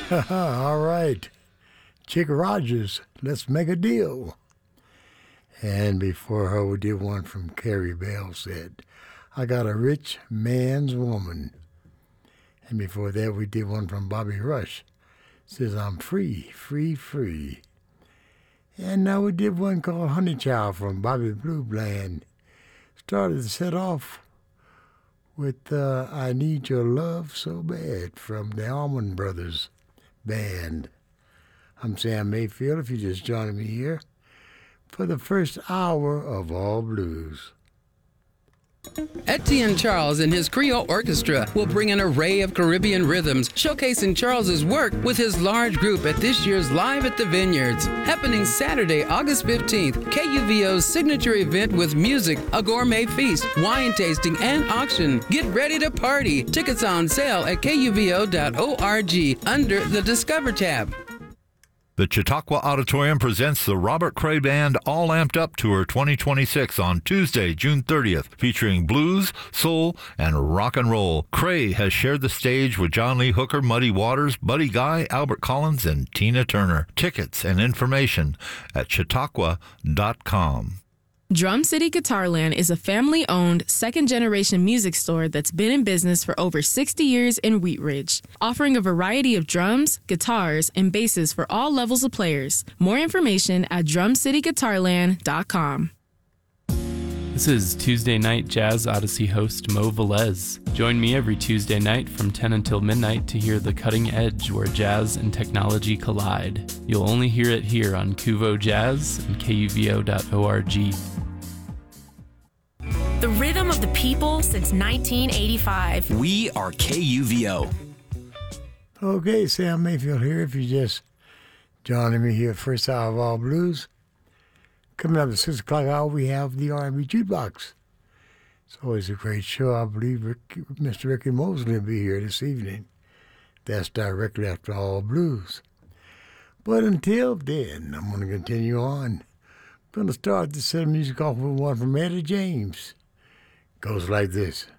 All right. Chick Rogers, let's make a deal. And before her, we did one from Carrie Bell, said, I got a rich man's woman. And before that, we did one from Bobby Rush. Says, I'm free, free, free. And now we did one called Honey Child from Bobby Blue Bland. Started to set off with I Need Your Love So Bad from the Allman Brothers Band. I'm Sam Mayfield, if you're just joining me here, for the first hour of All Blues. Etienne Charles and his Creole Orchestra will bring an array of Caribbean rhythms, showcasing Charles's work with his large group at this year's Live at the Vineyards, happening Saturday, August 15th. KUVO's signature event with music, a gourmet feast, wine tasting, and auction. Get ready to party. Tickets on sale at kuvo.org under the Discover tab. The Chautauqua Auditorium presents the Robert Cray Band All Amped Up Tour 2026 on Tuesday, June 30th, featuring blues, soul, and rock and roll. Cray has shared the stage with John Lee Hooker, Muddy Waters, Buddy Guy, Albert Collins, and Tina Turner. Tickets and information at chautauqua.com. Drum City Guitarland is a family-owned, second-generation music store that's been in business for over 60 years in Wheat Ridge, offering a variety of drums, guitars, and basses for all levels of players. More information at drumcityguitarland.com. This is Tuesday Night Jazz Odyssey host Mo Velez. Join me every Tuesday night from 10 until midnight to hear the cutting edge where jazz and technology collide. You'll only hear it here on Kuvo Jazz and KUVO.org. The rhythm of the people since 1985. We are KUVO. Okay, Sam Mayfield here. If you're just joining me here, first hour of All Blues. Coming up at 6 o'clock hour, we have the R&B Jukebox. It's always a great show. I believe Mr. Ricky Mosley will be here this evening. That's directly after All Blues. But until then, I'm going to continue on. I'm going to start this set of music off with one from Eddie James. Goes like this.